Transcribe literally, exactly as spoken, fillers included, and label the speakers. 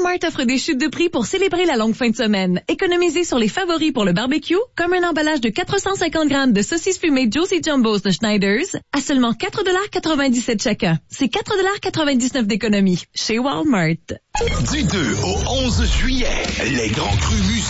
Speaker 1: Walmart offre des chutes de prix pour célébrer la longue fin de semaine. Économisez sur les favoris pour le barbecue, comme un emballage de quatre cent cinquante grammes de saucisses fumées Josie Jumbos de Schneiders à seulement quatre dollars quatre-vingt-dix-sept chacun. C'est quatre dollars quatre-vingt-dix-neuf d'économie chez Walmart.
Speaker 2: Du deux au onze juillet, les grands crus musicaux